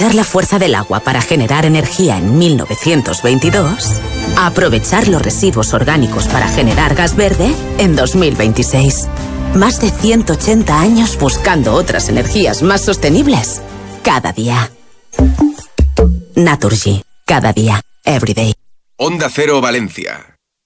la fuerza del agua para generar energía en 1922, a aprovechar los residuos orgánicos para generar gas verde en 2026. Más de 180 años buscando otras energías más sostenibles cada día. Naturgy. Cada día. Every day. Onda Cero Valencia.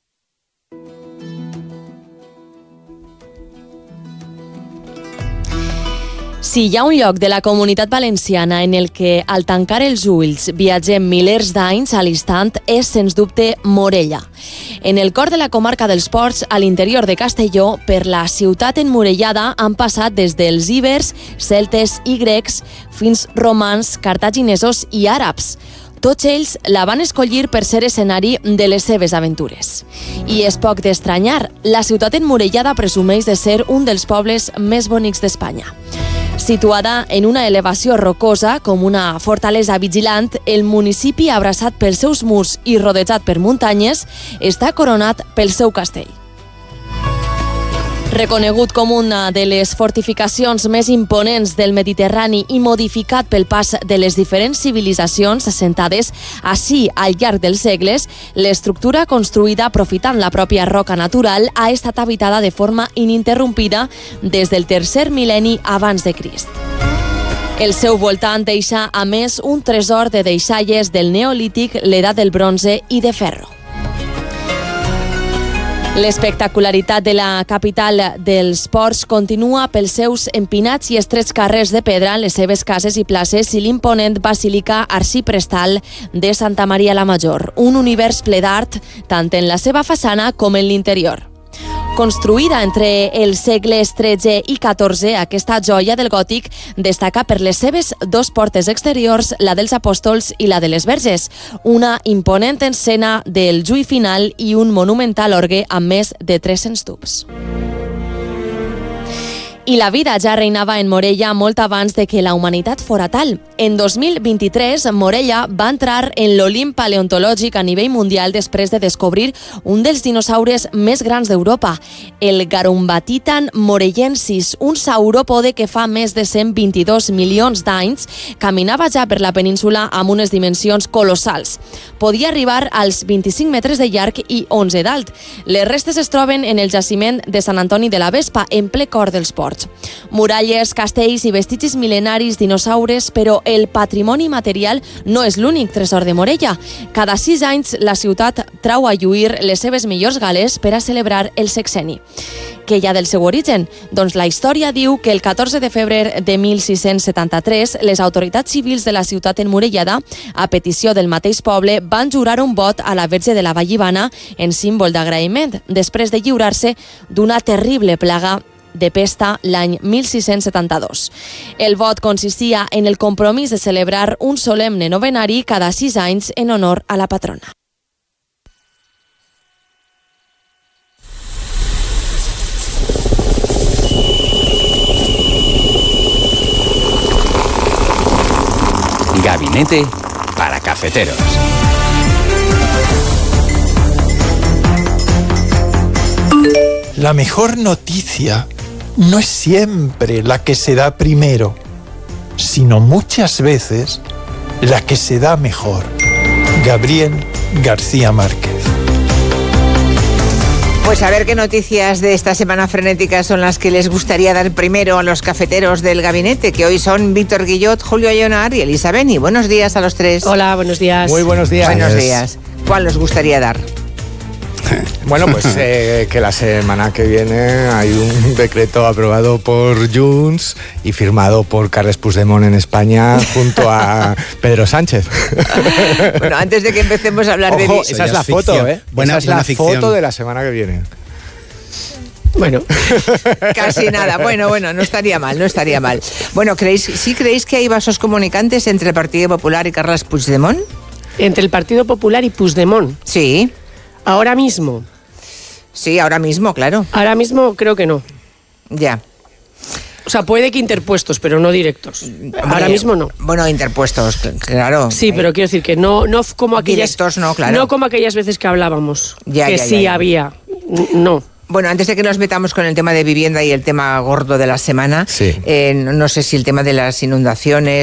Si hi ha un lloc de la Comunitat Valenciana en el que, al tancar els ulls, viatgem milers d'anys a l'instant, és, sens dubte, Morella. En el cor de la comarca dels Ports, a l'interior de Castelló, per la ciutat emmurellada han passat des dels ibers, celtes i grecs fins romans, cartaginesos i àrabs. Tots ells la van escollir per ser escenari de les seves aventures. I és poc d'estranyar, la ciutat emmurellada presumeix de ser un dels pobles més bonics d'Espanya. Situada en una elevació rocosa, com una fortalesa vigilant, el municipi, abraçat pels seus murs i rodejat per muntanyes, està coronat pel seu castell. Reconegut com una de les fortificacions més imponents del Mediterrani i modificat pel pas de les diferents civilitzacions assentades ací al llarg dels segles, l'estructura construïda aprofitant la pròpia roca natural ha estat habitada de forma ininterrompida des del tercer mil·lenni abans de Crist. El seu voltant deixa, a més, un tresor de deixalles del Neolític, l'edat del bronze i de ferro. L'espectacularitat de la capital dels Ports continua pels seus empinats i estrets carrers de pedra, les seves cases i places i l'imponent basílica arxiprestal de Santa Maria la Major, un univers ple d'art tant en la seva façana com en l'interior. Construïda entre els segles XIII i XIV, aquesta joia del gòtic destaca per les seves dos portes exteriors, la dels apòstols i la de les verges, una imponent escena del juí final i un monumental orgue amb més de 300 tubs. I la vida ja reinava en Morella molt abans de que la humanitat fora tal. En 2023, Morella va entrar en l'Olimp paleontològic a nivell mundial després de descobrir un dels dinosaures més grans d'Europa, el Garumbatitan morellensis, un sauròpode que fa més de 122 milions d'anys caminava ja per la península amb unes dimensions colossals. Podia arribar als 25 metres de llarg i 11 d'alt. Les restes es troben en el jaciment de Sant Antoni de la Vespa, en ple cor dels Ports. Muralles, castells i vestigis mil·lenaris, dinosaures, però el patrimoni material no és l'únic tresor de Morella. Cada 6 anys la ciutat trau a lluir les seves millors gales per a celebrar el sexenni. Què hi ha del seu origen? Doncs la història diu que el 14 de febrer de 1673 les autoritats civils de la ciutat emmurellada, a petició del mateix poble, van jurar un vot a la Verge de la Vallivana en símbol d'agraïment, després de lliurar-se d'una terrible plaga de pesta l'any 1672. El vot consistia en el compromís de celebrar un solemne novenari cada 6 anys en honor a la patrona. Gabinete para cafeteros. La mejor noticia no es siempre la que se da primero, sino muchas veces la que se da mejor. Gabriel García Márquez. Pues a ver qué noticias de esta semana frenética son las que les gustaría dar primero a los cafeteros del gabinete, que hoy son Víctor Guillot, Julio Ayonar y Elisa Beni. Buenos días a los tres. Hola, buenos días. Muy buenos días. Buenos días. ¿Cuál os gustaría dar? Bueno, pues que la semana que viene hay un decreto aprobado por Junts y firmado por Carles Puigdemont en España junto a Pedro Sánchez. Bueno, antes de que empecemos a hablar de... Esa es la foto, ¿eh? Esa es la foto de la semana que viene. Bueno, casi nada. Bueno, no estaría mal, no estaría mal. Bueno, ¿sí creéis que hay vasos comunicantes entre el Partido Popular y Carles Puigdemont? ¿Entre el Partido Popular y Puigdemont? Sí. ¿Ahora mismo? Sí, ahora mismo, claro. Ahora mismo creo que no. Ya. O sea, puede que interpuestos, pero no directos. Hombre, ahora mismo no. Bueno, interpuestos, claro. Sí, pero quiero decir que no como aquellas... Directos no, claro. No como aquellas veces que hablábamos. Ya. Había. No. Bueno, antes de que nos metamos con el tema de vivienda y el tema gordo de la semana, sí. No sé si el tema de las inundaciones